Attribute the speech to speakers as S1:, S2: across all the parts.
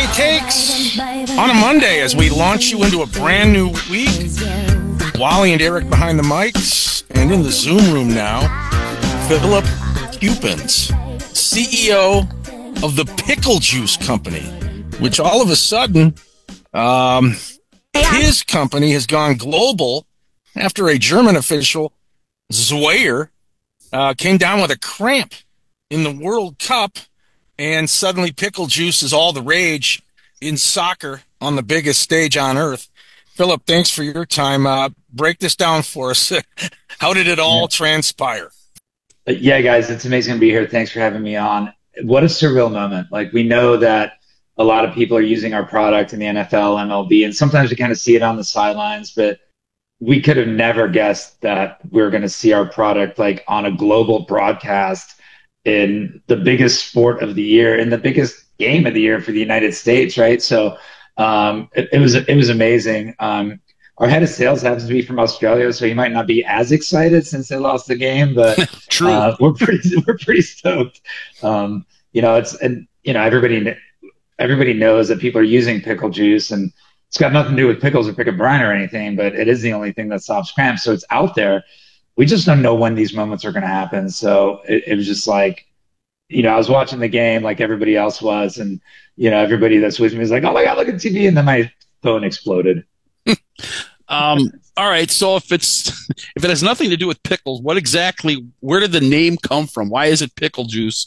S1: Takes on a Monday as we launch you into a brand new week. Wally and Eric behind the mics, and in the Zoom room now, Philip Cupins, CEO of the Pickle Juice Company, which all of a sudden, his company has gone global after a German official, Zwayer, came down with a cramp in the World Cup, and suddenly pickle juice is all the rage in soccer on the biggest stage on earth. Philip, thanks for your time. Break this down for us. How did it all transpire?
S2: Yeah, guys, it's amazing to be here. Thanks for having me on. What a surreal moment. Like, we know that a lot of people are using our product in the NFL, MLB, and sometimes we kind of see it on the sidelines, but we could have never guessed that we're going to see our product like on a global broadcast in the biggest sport of the year, in the biggest game of the year for the United States, right? So it was amazing. Our head of sales happens to be from Australia, so he might not be as excited since they lost the game, but
S1: True.
S2: We're pretty stoked. Everybody knows that people are using pickle juice, and it's got nothing to do with pickles or pickle brine or anything, but it is the only thing that stops cramps. So it's out there. We just don't know when these moments are going to happen. So it was just like, I was watching the game like everybody else was, and everybody that's with me was like, "Oh my God, look at TV!" And then my phone exploded.
S3: All right. So if it has nothing to do with pickles, where did the name come from? Why is it pickle juice?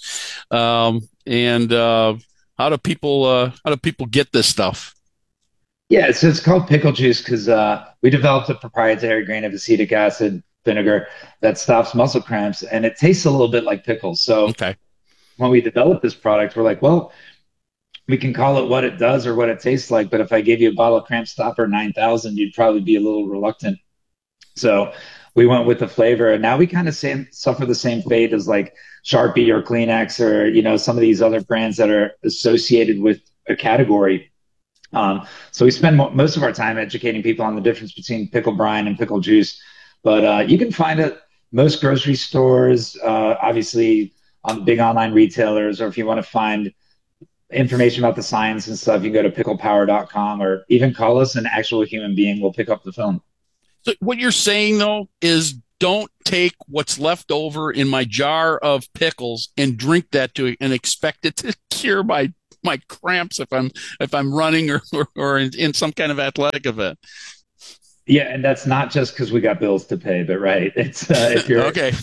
S3: And how do people get this stuff?
S2: Yeah, so it's called pickle juice because we developed a proprietary grain of acetic acid vinegar that stops muscle cramps, and it tastes a little bit like pickles. So
S3: Okay.
S2: when we developed this product, we're like, well, we can call it what it does or what it tastes like, but if I gave you a bottle of Cramp Stopper 9000, you'd probably be a little reluctant. So we went with the flavor, and now we kind of suffer the same fate as like Sharpie or Kleenex or some of these other brands that are associated with a category. So we spend most of our time educating people on the difference between pickle brine and pickle juice. But you can find it most grocery stores, obviously on the big online retailers, or if you want to find information about the science and stuff, you can go to picklepower.com or even call us. An actual human being will pick up the phone.
S3: So what you're saying though is don't take what's left over in my jar of pickles and drink that and expect it to cure my cramps if I'm running or in some kind of athletic event.
S2: Yeah, and that's not just because we got bills to pay, but right, it's if you're
S3: okay.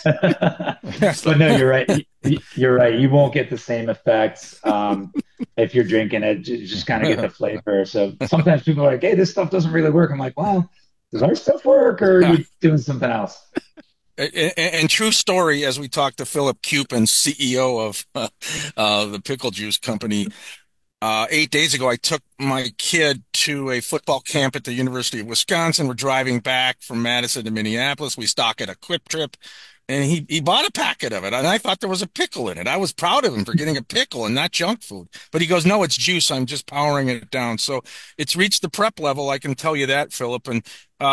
S2: But no, you're right. You're right. You won't get the same effects if you're drinking it. You just kind of get the flavor. So sometimes people are like, "Hey, this stuff doesn't really work." I'm like, "Well, does our stuff work, or are you doing something else?"
S1: And true story, as we talked to Philip Cupin, CEO of the Pickle Juice Company. 8 days ago, I took my kid to a football camp at the University of Wisconsin. We're driving back from Madison to Minneapolis. We stop at a Quick Trip, and he bought a packet of it, and I thought there was a pickle in it. I was proud of him for getting a pickle and not junk food. But he goes, "No, it's juice. I'm just powering it down." So it's reached the prep level. I can tell you that, Philip. And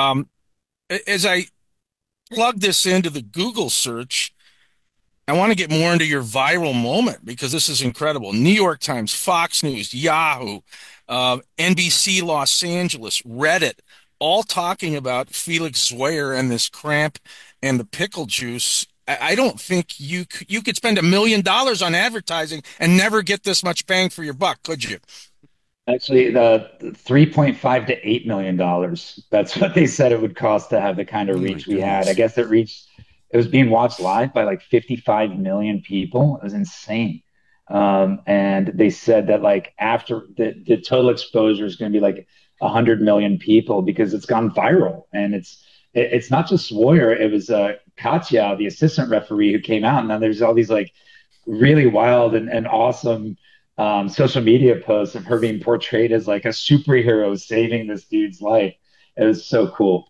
S1: as I plug this into the Google search, I want to get more into your viral moment because this is incredible. New York Times, Fox News, Yahoo, NBC Los Angeles, Reddit, all talking about Felix Zwayer and this cramp and the pickle juice. I don't think you could spend $1 million on advertising and never get this much bang for your buck, could you?
S2: Actually, the 3.5 to $8 million. That's what they said it would cost to have the kind of
S1: Oh my
S2: reach we had. I
S1: goodness.
S2: guess it was being watched live by like 55 million people. It was insane. And they said that like after the total exposure is going to be like 100 million people because it's gone viral. And it's not just Sawyer. It was Katya, the assistant referee, who came out. And then there's all these like really wild and awesome social media posts of her being portrayed as like a superhero saving this dude's life. It was so cool.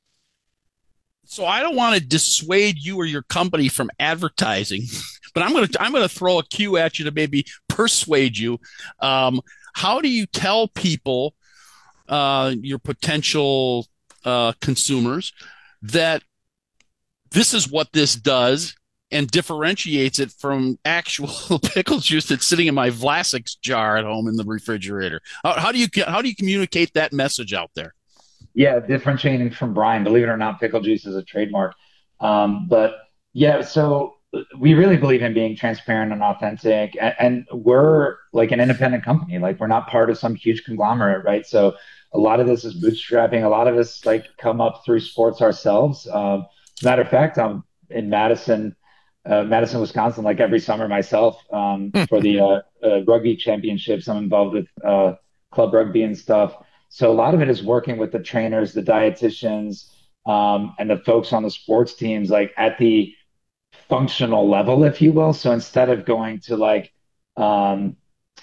S3: So I don't want to dissuade you or your company from advertising, but I'm gonna throw a cue at you to maybe persuade you. How do you tell people, your potential consumers, that this is what this does and differentiates it from actual pickle juice that's sitting in my Vlasic jar at home in the refrigerator? How do you communicate that message out there?
S2: Yeah, differentiating from Brian. Believe it or not, pickle juice is a trademark. But yeah, so we really believe in being transparent and authentic, and we're like an independent company. Like we're not part of some huge conglomerate, right? So a lot of this is bootstrapping. A lot of us like come up through sports ourselves. As a matter of fact, I'm in Madison, Wisconsin, like every summer myself for the rugby championships. I'm involved with club rugby and stuff. So a lot of it is working with the trainers, the dietitians, and the folks on the sports teams, like at the functional level, if you will. So instead of going to like, um,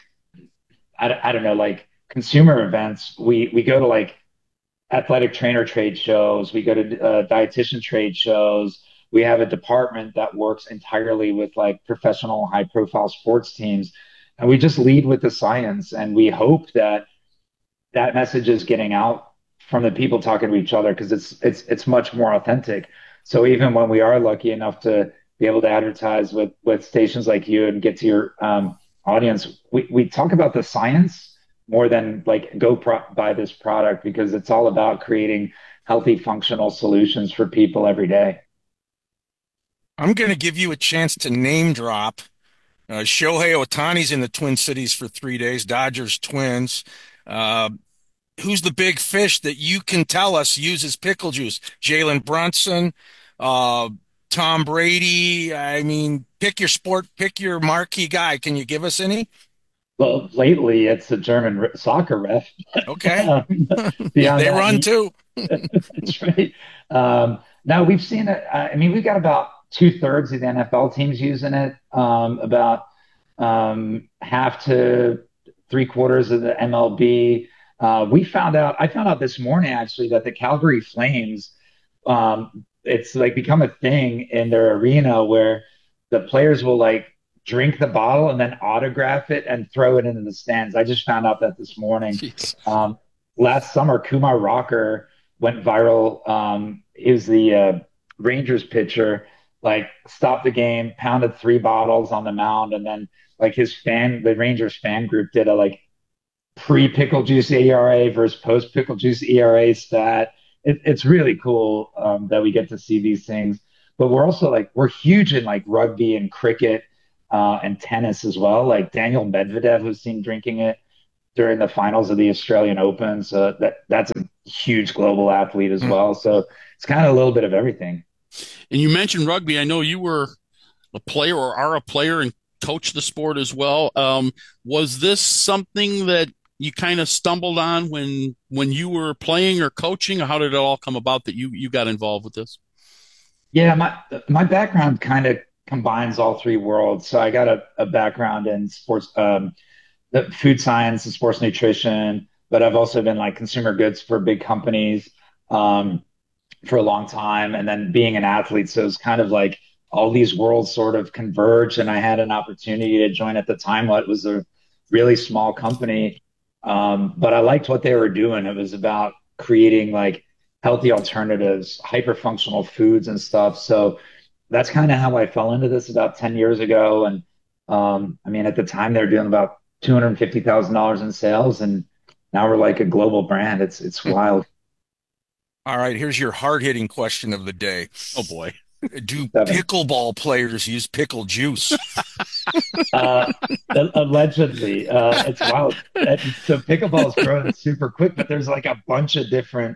S2: I don't know, like consumer events, we go to like athletic trainer trade shows. We go to dietitian trade shows. We have a department that works entirely with like professional, high profile sports teams. And we just lead with the science. And we hope that that message is getting out from the people talking to each other because it's much more authentic. So even when we are lucky enough to be able to advertise with stations like you and get to your audience, we talk about the science more than like buy this product because it's all about creating healthy, functional solutions for people every day.
S1: I'm going to give you a chance to name drop. Shohei Ohtani's in the Twin Cities for 3 days, Dodgers Twins. Uh, who's the big fish that you can tell us uses pickle juice? Jalen Brunson, uh, Tom Brady. I mean, pick your sport, pick your marquee guy. Can you give us any?
S2: Well, lately it's a German soccer ref.
S1: Okay.
S2: um, Beyond
S1: They
S2: that,
S1: run too.
S2: that's right. Now we've seen it. I mean, we've got about two-thirds of the NFL teams using it. About half to three-quarters of the MLB. I found out this morning actually that the Calgary Flames, it's like become a thing in their arena where the players will like drink the bottle and then autograph it and throw it into the stands. I just found out that this morning.
S3: Jeez.
S2: Um, Last summer, Kumar Rocker went viral. He was the Rangers pitcher, like stopped the game, pounded three bottles on the mound, and then like the Rangers fan group did a like pre pickle juice ERA versus post pickle juice ERA stat. It's really cool that we get to see these things. But we're also like we're huge in like rugby and cricket and tennis as well. Like Daniel Medvedev was seen drinking it during the finals of the Australian Open. So that's a huge global athlete as
S1: Mm.
S2: well. So it's kind of a little bit of everything.
S3: And you mentioned rugby. I know you were a player or are a player and coach the sport as well. Was this something that you kind of stumbled on when you were playing or coaching, or how did it all come about that you got involved with this?
S2: Yeah, my background kind of combines all three worlds. So I got a background in sports, the food science and sports nutrition, but I've also been like consumer goods for big companies um, for a long time, and then being an athlete. So it's kind of like all these worlds sort of converge, and I had an opportunity to join at the time what was a really small company, but I liked what they were doing. It was about creating like healthy alternatives, hyper functional foods and stuff. So that's kind of how I fell into this about 10 years ago. And I mean, at the time they were doing about $250,000 in sales, and now we're like a global brand. It's wild.
S1: All right, here's your hard-hitting question of the day.
S3: Oh boy.
S1: Do
S2: Seven.
S1: pickleball players use pickle juice?
S2: Uh, Allegedly, it's wild. So pickleball is growing super quick, but there's like a bunch of different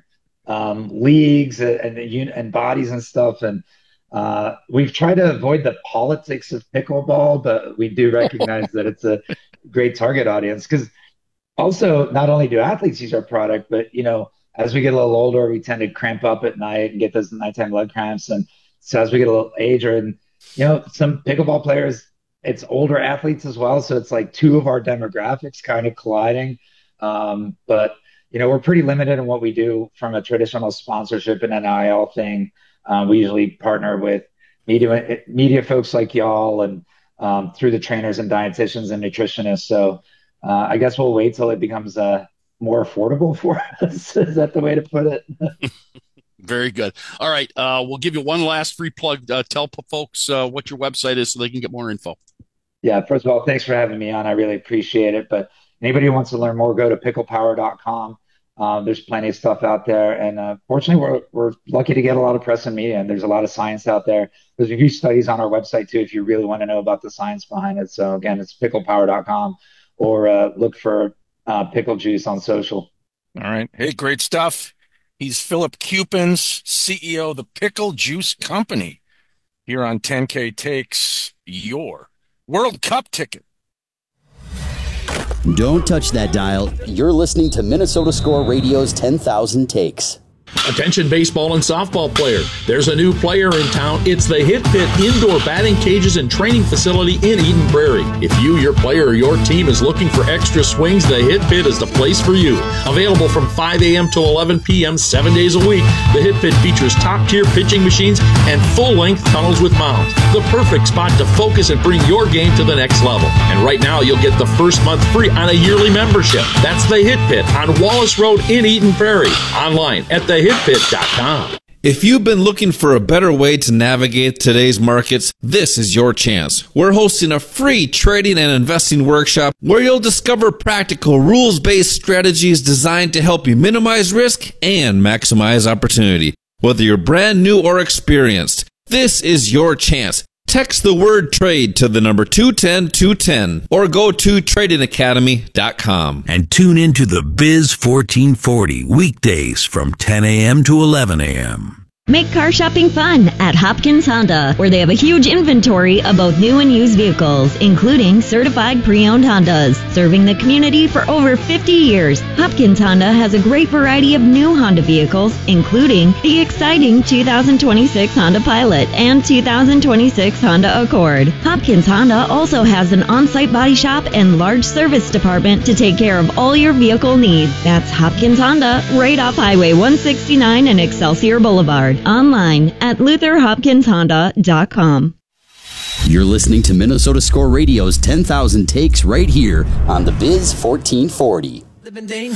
S2: leagues and bodies and stuff. And we've tried to avoid the politics of pickleball, but we do recognize that it's a great target audience because also not only do athletes use our product, but as we get a little older, we tend to cramp up at night and get those nighttime leg cramps. And so as we get a little ager, and some pickleball players, it's older athletes as well. So it's like two of our demographics kind of colliding. But we're pretty limited in what we do from a traditional sponsorship and NIL thing. We usually partner with media folks like y'all and through the trainers and dietitians and nutritionists. So I guess we'll wait till it becomes more affordable for us. Is that the way to put it?
S3: Very good. All right. We'll give you one last free plug. Tell folks what your website is so they can get more info.
S2: Yeah, first of all, thanks for having me on. I really appreciate it. But anybody who wants to learn more, go to picklepower.com. There's plenty of stuff out there. And fortunately, we're lucky to get a lot of press and media, and there's a lot of science out there. There's a few studies on our website, too, if you really want to know about the science behind it. So, again, it's picklepower.com or look for Pickle Juice on social.
S1: All right. Hey, great stuff. He's Philip Cupins, CEO of the Pickle Juice Company, here on 10K Takes your World Cup ticket.
S4: Don't touch that dial. You're listening to Minnesota Score Radio's 10,000 Takes.
S5: Attention baseball and softball player. There's a new player in town. It's the Hit Pit Indoor Batting Cages and Training Facility in Eden Prairie. If you, your player, or your team is looking for extra swings, the Hit Pit is the place for you. Available from 5 a.m. to 11 p.m. 7 days a week, the Hit Pit features top-tier pitching machines and full-length tunnels with mounds. The perfect spot to focus and bring your game to the next level. And right now, you'll get the first month free on a yearly membership. That's the Hit Pit on Wallace Road in Eden Prairie. Online at thehitpit.com.
S6: If you've been looking for a better way to navigate today's markets, this is your chance. We're hosting a free trading and investing workshop where you'll discover practical rules-based strategies designed to help you minimize risk and maximize opportunity. Whether you're brand new or experienced, this is your chance. Text the word trade to the number 210-210 or go to tradingacademy.com.
S7: And tune into the Biz 1440 weekdays from 10 a.m. to 11 a.m.
S8: Make car shopping fun at Hopkins Honda, where they have a huge inventory of both new and used vehicles, including certified pre-owned Hondas. Serving the community for over 50 years, Hopkins Honda has a great variety of new Honda vehicles, including the exciting 2026 Honda Pilot and 2026 Honda Accord. Hopkins Honda also has an on-site body shop and large service department to take care of all your vehicle needs. That's Hopkins Honda, right off Highway 169 and Excelsior Boulevard. Online at LutherHopkinsHonda.com.
S4: You're listening to Minnesota Score Radio's 10,000 Takes right here on the Biz 1440.